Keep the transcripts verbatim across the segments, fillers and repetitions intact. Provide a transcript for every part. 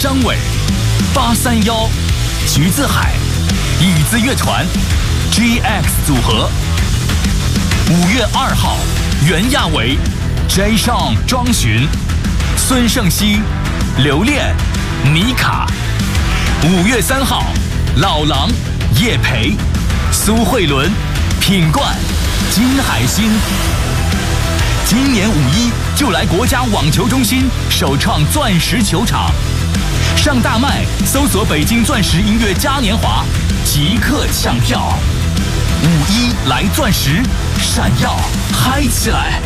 张伟，八三幺，橘子海，椅子乐团 ，G X 组合。五月二号，袁娅维 ，J. Sean 庄巡，孙盛熙，刘恋，妮卡。五月三号，老狼，叶培，苏慧伦，品冠，金海心。今年五一就来国家网球中心首创钻石球场，上大麦搜索北京钻石音乐嘉年华，即刻抢票。五一来钻石，闪耀嗨起来！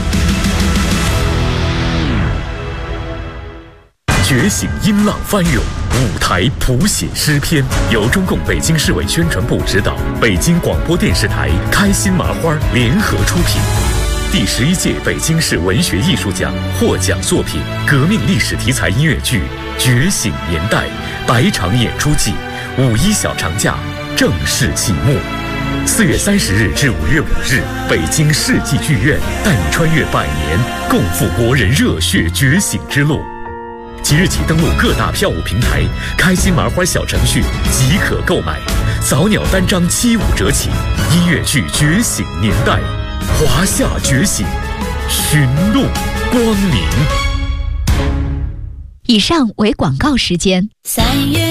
觉醒音浪翻涌，舞台谱写诗篇，由中共北京市委宣传部指导，北京广播电视台、开心麻花联合出品。第十一届北京市文学艺术奖获奖作品革命历史题材音乐剧《觉醒年代》百场演出季，五一小长假正式启幕。四月三十日至五月五日，北京世纪剧院带你穿越百年，共赴国人热血觉醒之路。即日起登录各大票务平台，开心麻花小程序即可购买，早鸟单张七五折起。音乐剧《觉醒年代》，华夏觉醒，寻路光明。 以上为广告时间。 三月